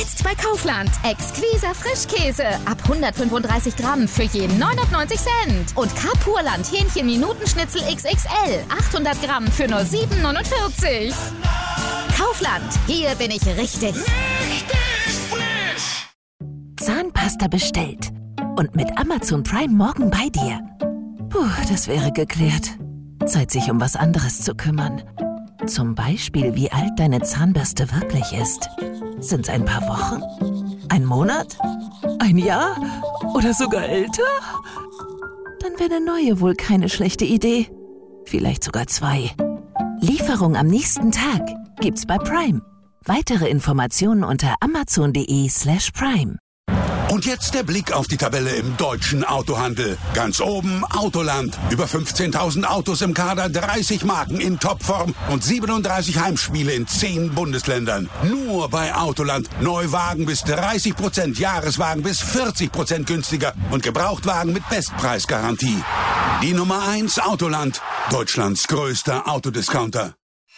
Jetzt bei Kaufland. Exquiser Frischkäse. Ab 135 Gramm für je 99 Cent. Und Kapurland Hähnchen-Minutenschnitzel XXL. 800 Gramm für nur 7,49. Kaufland. Hier bin ich richtig. Richtig frisch. Zahnpasta bestellt. Und mit Amazon Prime morgen bei dir. Puh, das wäre geklärt. Zeit, sich um was anderes zu kümmern. Zum Beispiel, wie alt deine Zahnbürste wirklich ist. Sind's ein paar Wochen? Ein Monat? Ein Jahr? Oder sogar älter? Dann wäre eine neue wohl keine schlechte Idee. Vielleicht sogar 2. Lieferung am nächsten Tag gibt's bei Prime. Weitere Informationen unter amazon.de/prime. Und jetzt der Blick auf die Tabelle im deutschen Autohandel. Ganz oben Autoland. Über 15.000 Autos im Kader, 30 Marken in Topform und 37 Heimspiele in 10 Bundesländern. Nur bei Autoland. Neuwagen bis 30%, Jahreswagen bis 40% günstiger und Gebrauchtwagen mit Bestpreisgarantie. Die Nummer 1 Autoland. Deutschlands größter Autodiscounter.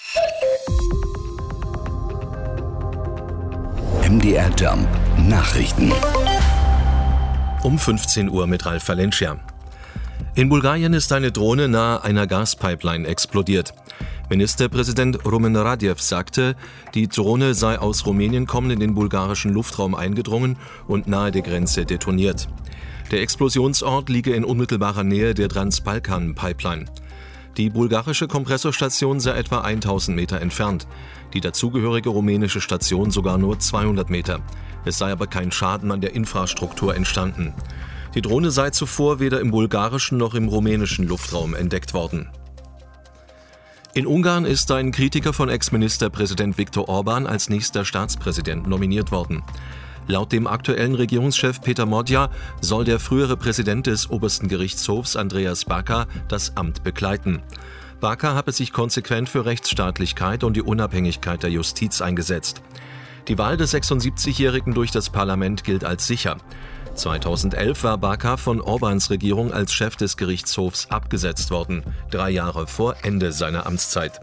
MDR Jump Nachrichten. Um 15 Uhr mit Ralf Valencia. In Bulgarien ist eine Drohne nahe einer Gaspipeline explodiert. Ministerpräsident Rumen Radev sagte, die Drohne sei aus Rumänien kommend in den bulgarischen Luftraum eingedrungen und nahe der Grenze detoniert. Der Explosionsort liege in unmittelbarer Nähe der Transbalkan-Pipeline. Die bulgarische Kompressorstation sei etwa 1000 Meter entfernt, die dazugehörige rumänische Station sogar nur 200 Meter. Es sei aber kein Schaden an der Infrastruktur entstanden. Die Drohne sei zuvor weder im bulgarischen noch im rumänischen Luftraum entdeckt worden. In Ungarn ist ein Kritiker von Ex-Ministerpräsident Viktor Orbán als nächster Staatspräsident nominiert worden. Laut dem aktuellen Regierungschef Peter Modja soll der frühere Präsident des obersten Gerichtshofs Andreas Baka das Amt begleiten. Baka habe sich konsequent für Rechtsstaatlichkeit und die Unabhängigkeit der Justiz eingesetzt. Die Wahl des 76-Jährigen durch das Parlament gilt als sicher. 2011 war Baka von Orbáns Regierung als Chef des Gerichtshofs abgesetzt worden, 3 Jahre vor Ende seiner Amtszeit.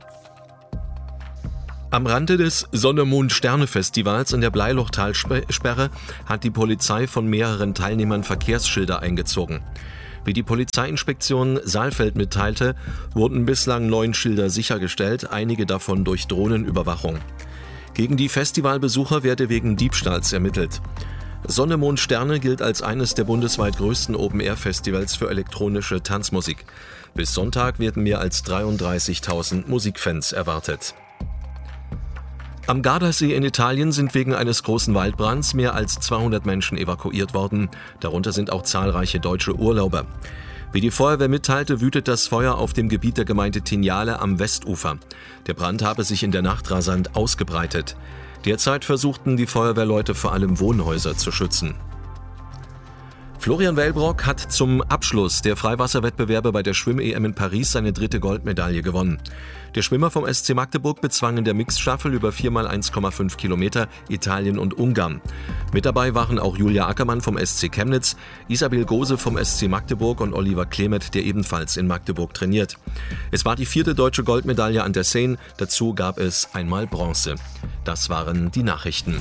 Am Rande des Sonne-Mond-Sterne-Festivals in der Bleilochtalsperre hat die Polizei von mehreren Teilnehmern Verkehrsschilder eingezogen. Wie die Polizeiinspektion Saalfeld mitteilte, wurden bislang 9 Schilder sichergestellt, einige davon durch Drohnenüberwachung. Gegen die Festivalbesucher werde wegen Diebstahls ermittelt. Sonne, Mond, Sterne gilt als eines der bundesweit größten Open-Air-Festivals für elektronische Tanzmusik. Bis Sonntag werden mehr als 33.000 Musikfans erwartet. Am Gardasee in Italien sind wegen eines großen Waldbrands mehr als 200 Menschen evakuiert worden. Darunter sind auch zahlreiche deutsche Urlauber. Wie die Feuerwehr mitteilte, wütet das Feuer auf dem Gebiet der Gemeinde Tignale am Westufer. Der Brand habe sich in der Nacht rasant ausgebreitet. Derzeit versuchten die Feuerwehrleute vor allem Wohnhäuser zu schützen. Florian Wellbrock hat zum Abschluss der Freiwasserwettbewerbe bei der Schwimm-EM in Paris seine 3. Goldmedaille gewonnen. Der Schwimmer vom SC Magdeburg bezwang in der Mixstaffel über 4x1,5 Kilometer Italien und Ungarn. Mit dabei waren auch Julia Ackermann vom SC Chemnitz, Isabel Gose vom SC Magdeburg und Oliver Klemet, der ebenfalls in Magdeburg trainiert. Es war die 4. deutsche Goldmedaille an der Seine, dazu gab es einmal Bronze. Das waren die Nachrichten.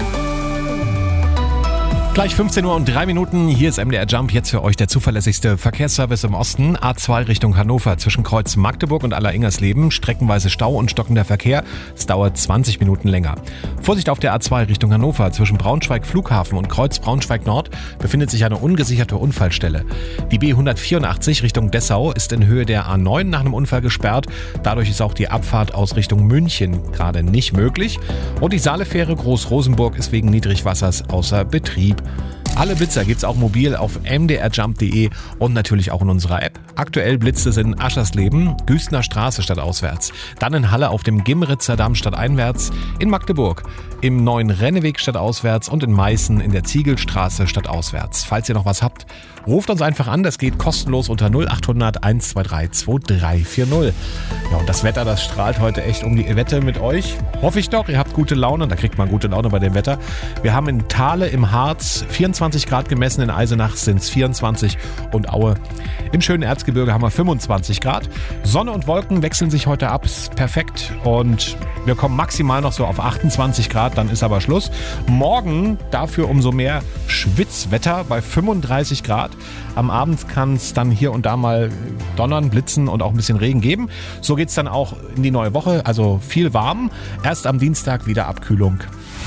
Gleich 15 Uhr und 3 Minuten, hier ist MDR Jump, jetzt für euch der zuverlässigste Verkehrsservice im Osten. A2 Richtung Hannover zwischen Kreuz Magdeburg und Alleringers-Leben, streckenweise Stau und stockender Verkehr, es dauert 20 Minuten länger. Vorsicht auf der A2 Richtung Hannover zwischen Braunschweig Flughafen und Kreuz Braunschweig Nord befindet sich eine ungesicherte Unfallstelle. Die B184 Richtung Dessau ist in Höhe der A9 nach einem Unfall gesperrt, dadurch ist auch die Abfahrt aus Richtung München gerade nicht möglich. Und die Saalefähre Groß-Rosenburg ist wegen Niedrigwassers außer Betrieb. Alle Blitzer gibt's auch mobil auf mdrjump.de und natürlich auch in unserer App. Aktuell blitzt es in Aschersleben, Güstener Straße stadtauswärts. Dann in Halle auf dem Gimritzer Damm stadteinwärts, in Magdeburg, im neuen Renneweg stadtauswärts und in Meißen in der Ziegelstraße stadtauswärts. Falls ihr noch was habt, Ruft uns einfach an, das geht kostenlos unter 0800 123 2340. Ja, und das Wetter, das strahlt heute echt um die Wette mit euch. Hoffe ich doch, ihr habt gute Laune, da kriegt man gute Laune bei dem Wetter. Wir haben in Thale im Harz 24 Grad gemessen, in Eisenach sind es 24 und Aue. Im schönen Erzgebirge haben wir 25 Grad. Sonne und Wolken wechseln sich heute ab, ist perfekt und wir kommen maximal noch so auf 28 Grad, dann ist aber Schluss. Morgen dafür umso mehr Schwitzwetter bei 35 Grad. Am Abend kann es dann hier und da mal donnern, blitzen und auch ein bisschen Regen geben. So geht es dann auch in die neue Woche, also viel warm. Erst am Dienstag wieder Abkühlung.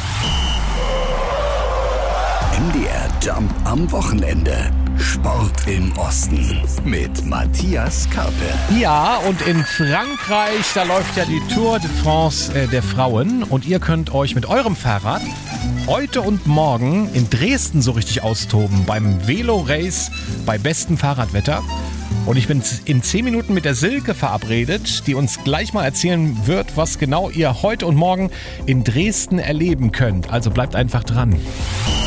MDR Jump am Wochenende. Sport im Osten mit Matthias Karpe. Ja, und in Frankreich, da läuft ja die Tour de France der Frauen. Und ihr könnt euch mit eurem Fahrrad heute und morgen in Dresden so richtig austoben. Beim Velo-Race bei bestem Fahrradwetter. Und ich bin in 10 Minuten mit der Silke verabredet, die uns gleich mal erzählen wird, was genau ihr heute und morgen in Dresden erleben könnt. Also bleibt einfach dran.